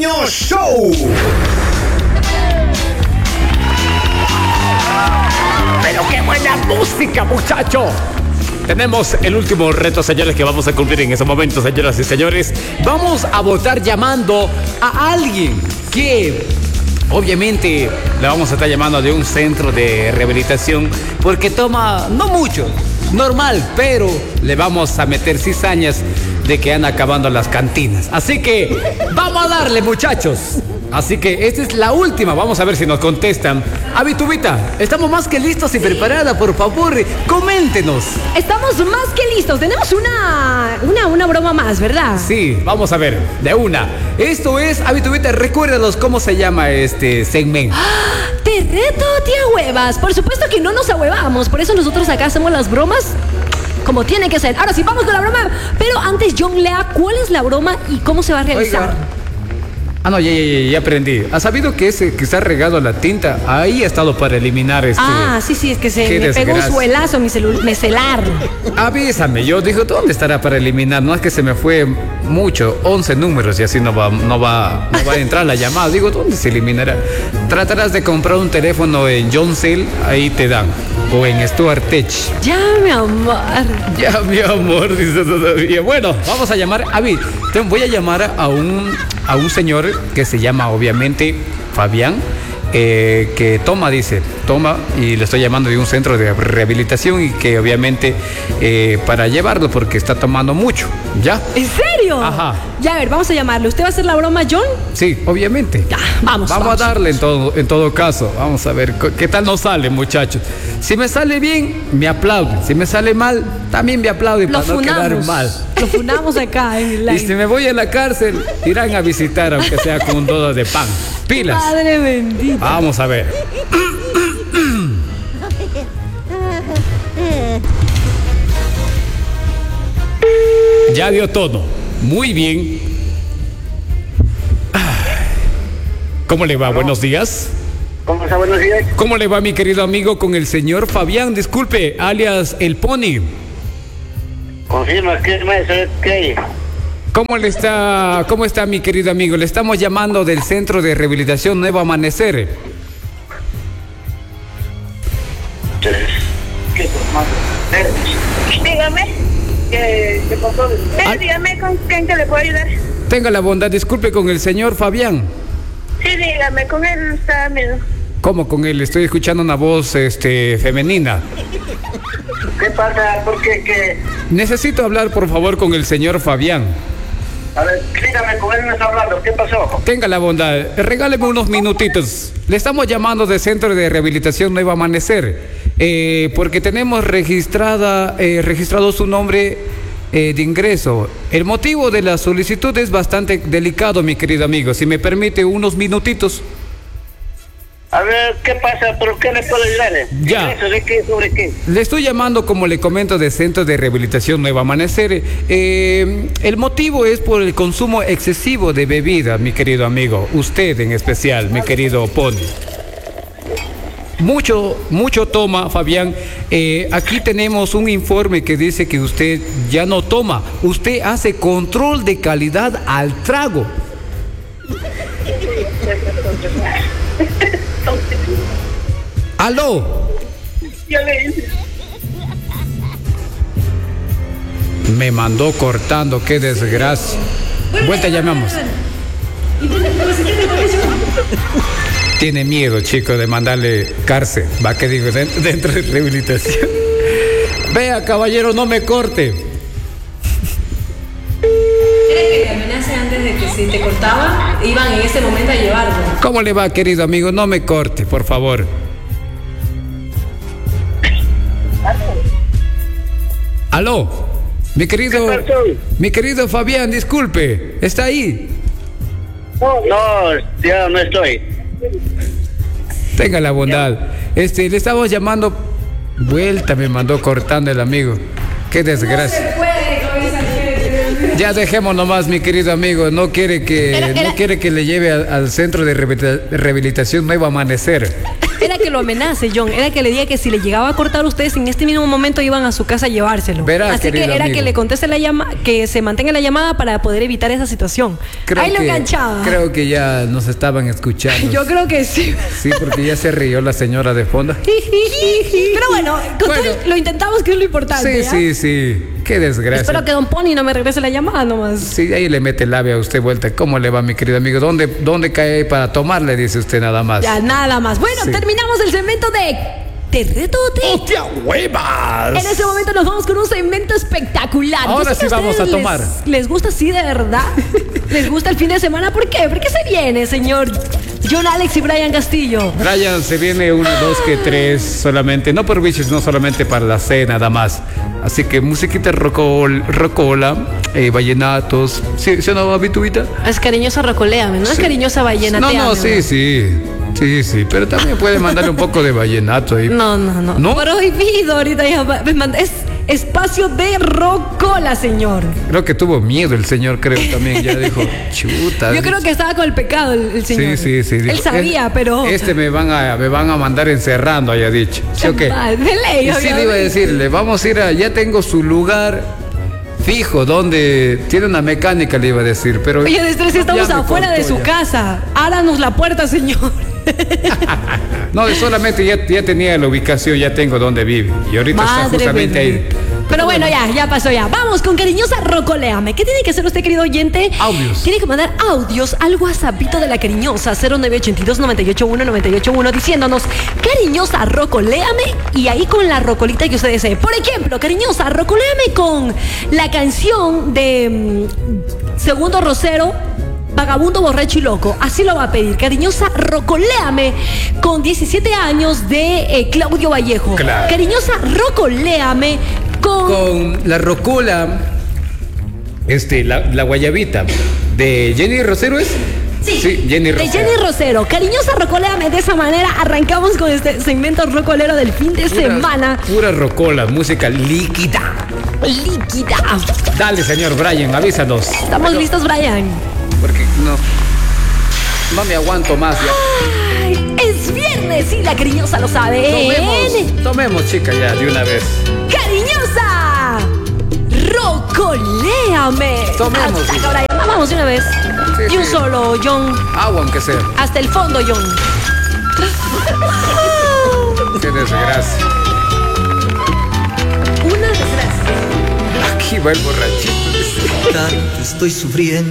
Niño Show. Pero qué buena música, muchacho. Tenemos el último reto, señores, que vamos a cumplir en ese momento, señoras y señores. Vamos a votar llamando a alguien que obviamente le vamos a estar llamando de un centro de rehabilitación porque toma, no mucho, normal, pero le vamos a meter cizañas de que anda acabando las cantinas. Así que vamos a darle, muchachos. Así que esta es la última. Vamos a ver si nos contestan. Abitubita, estamos más que listos y preparadas. Por favor, coméntenos. Estamos más que listos. Tenemos una broma más, ¿verdad? Sí, vamos a ver. De una. Esto es, Abitubita, recuérdanos cómo se llama este segmento. Te reto, tía Huevas. Por supuesto que no nos ahuevamos. Por eso nosotros acá hacemos las bromas como tiene que ser. Ahora sí, vamos con la broma. Pero antes, John, lea cuál es la broma y cómo se va a realizar. Oiga. No, ya aprendí. ¿Has sabido que ese que está regado la tinta? Ahí ha estado para eliminar este... Sí, es que se me pegó un suelazo mi celular. Avísame, yo dije, ¿dónde estará para eliminar? No es que se me fue mucho, 11 números y así no va a entrar la llamada. Digo, ¿dónde se eliminará? Tratarás de comprar un teléfono en John Cell, ahí te dan. O en Stuart Tech. Ya, mi amor. Ya, mi amor, dice todavía. Bueno, vamos a llamar a mí. Voy a llamar a un señor que se llama, obviamente, Fabián, que toma, y le estoy llamando de un centro de rehabilitación y que obviamente para llevarlo porque está tomando mucho, ¿ya? ¿En serio? Ajá. Ya, a ver, vamos a llamarlo. ¿Usted va a hacer la broma, John? Sí, obviamente. Ya, vamos a darle en todo caso. Vamos a ver qué tal nos sale, muchachos. Si me sale bien, me aplauden. Si me sale mal, también me aplauden para no quedar mal. Lo fundamos acá en el live. Y si me voy a la cárcel, irán a visitar, aunque sea con un dodo de pan. Pilas. Padre bendito. Vamos a ver. Ya dio tono. Muy bien. ¿Cómo le va? Buenos días. ¿Cómo está? Buenos días. ¿Cómo le va, mi querido amigo, con el señor Fabián? Disculpe, alias El Pony. Confirma, ¿qué más? ¿Qué? ¿Cómo está, mi querido amigo? Le estamos llamando del Centro de Rehabilitación Nuevo Amanecer. ¿Qué Dígame. ¿Qué pasó? Dígame con quién que le puedo ayudar. Tenga la bondad, disculpe, con el señor Fabián. Sí, dígame, con él está amigo. ¿Cómo con él? Estoy escuchando una voz femenina. ¿Qué pasa? ¿Por qué? Necesito hablar, por favor, con el señor Fabián. A ver, dígame, con él me está hablando. ¿Qué pasó? Tenga la bondad, regáleme unos minutitos. Le estamos llamando del Centro de Rehabilitación Nuevo Amanecer, porque tenemos registrado su nombre de ingreso. El motivo de la solicitud es bastante delicado, mi querido amigo. Si me permite unos minutitos. A ver, ¿qué pasa? ¿Por qué le puedo ayudarle? Ya. ¿De qué? ¿Sobre qué? Le estoy llamando, como le comento, del Centro de Rehabilitación Nuevo Amanecer. El motivo es por el consumo excesivo de bebida, mi querido amigo. Usted en especial, mi querido Pony. Mucho toma, Fabián. Aquí tenemos un informe que dice que usted ya no toma. Usted hace control de calidad al trago. ¡Aló! Me mandó cortando, qué desgracia. Vuelta, llamamos. Tiene miedo, chico, de mandarle cárcel. Va, que digo, dentro de rehabilitación. Vea, caballero, no me corte. ¿Quiere que te amenace antes de que si te cortaba, iban en ese momento a llevarlo? ¿Cómo le va, querido amigo? No me corte, por favor. ¿Aló? Mi querido Fabián, disculpe, ¿está ahí? No, ya no estoy. Tenga la bondad. Le estamos llamando. Vuelta, me mandó cortando el amigo. Qué desgracia. Ya dejemos nomás, mi querido amigo. No quiere que le lleve al Centro de Rehabilitación Nuevo Amanecer. era que lo amenace, John. Era que le diga que si le llegaba a cortar, ustedes en este mismo momento iban a su casa a llevárselo. Verá, así que querido era amigo. que le conteste la llamada, que se mantenga la llamada para poder evitar esa situación. Ahí lo enganchaba. Creo que ya nos estaban escuchando. Yo creo que sí. Sí, porque ya se rió la señora de fondo. Pero bueno, con Bueno. todo lo intentamos, que es lo importante. Sí, sí. Qué desgracia. Espero que Don Pony no me regrese la llamada nomás. Sí, ahí le mete labia a usted vuelta. ¿Cómo le va, mi querido amigo? ¿Dónde cae ahí para tomarle? Dice usted nada más. Ya, nada más. Bueno, Sí. terminamos el segmento de Te reto o te... ¡Hostia, huevas! En ese momento nos vamos con un segmento espectacular. Ahora Yo sé que sí vamos a ustedes tomar. ¿Les gusta así de verdad? ¿Les gusta el fin de semana? ¿Por qué? ¿Por qué se viene, señor John Alex y Brian Castillo? Brian, se viene 1, 2, que 3 solamente. No por bichos, no solamente para la cena, nada más. Así que musiquita rocola, vallenatos. ¿Sí o no, Vitubita? Es cariñosa rocoléame, no es Sí. cariñosa vallenateame. No, sí. Pero también puede mandarle un poco de vallenato ahí. No. ¿No? Prohibido ahorita ya. Es espacio de rocola, señor. Creo que tuvo miedo el señor, creo también. Ya dijo, chuta. Yo creo que estaba con el pecado el señor. Sí. Él dijo, sabía, pero... me van a mandar encerrando, haya dicho. ¿Sí o qué? De ley, Y sí le iba a obviamente. decirle, vamos a ir ya tengo su lugar fijo, donde tiene una mecánica, le iba a decir, pero... Oye, de estrés, estamos ya me afuera de cortó su ya. casa. Ábranos la puerta, señor. No, solamente ya tenía la ubicación, ya tengo donde vive. Y ahorita está Madre justamente bendita. ahí. Pero bueno, ya pasó ya. Vamos con cariñosa rocoléame. ¿Qué tiene que hacer usted, querido oyente? Audios. Tiene que mandar audios al WhatsAppito de la cariñosa 0982-981-981 diciéndonos cariñosa rocoléame y ahí con la rocolita que usted desee. Por ejemplo, cariñosa rocoléame con la canción de Segundo Rosero, Vagabundo, Borracho y Loco. Así lo va a pedir. Cariñosa rocoléame con 17 años de Claudio Vallejo. Claro. Cariñosa rocoléame Con la rocola, la guayabita de Jenny Rosero, ¿es? Sí, Jenny de Rosero. Jenny Rosero. Cariñosa rocoléame. De esa manera arrancamos con este segmento rocolero del fin de semana. Pura rocola, música líquida. Líquida. Dale, señor Brian, avísanos. ¿Estamos listos, Brian? Porque no me aguanto más ya. Ay, es viernes y la cariñosa lo sabe. Tomemos, chica, ya, de una vez. ¡Cariñosa! ¡Rocoléame! Tomemos, Hasta hija. ahora, vamos de una vez. Sí, Y un sí. solo, John. Agua, aunque sea. Hasta el fondo, John. Qué desgracia. Una desgracia. Aquí va el borrachito. Tanto estoy sufriendo.